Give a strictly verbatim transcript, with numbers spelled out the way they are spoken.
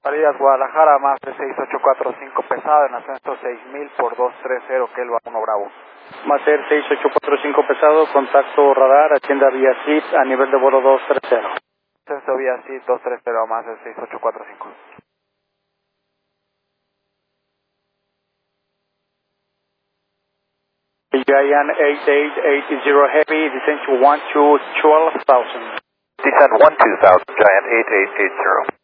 Salidas Guadalajara, más de seis ocho cuatro cinco pesado, en ascenso seis mil por dos tres cero, Kelva uno Bravo. Mater seis ocho cuatro cinco pesado, contacto radar, atienda vía S I T a nivel de vuelo dos tres cero. Ascenso vía S I T dos tres cero, más de seis ocho cuatro cinco. Giant eight eight eight zero Heavy, descend to one two twelve thousand. Descend one two thousand, Giant eight eight eight zero.